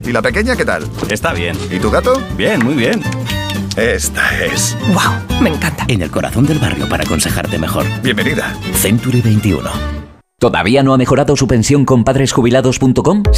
¿Y la pequeña qué tal? Está bien. ¿Y tu gato? Bien, muy bien. Esta es. ¡Wow! Me encanta. En el corazón del barrio para aconsejarte mejor. Bienvenida. Century 21. ¿Todavía no ha mejorado su pensión con padresjubilados.com?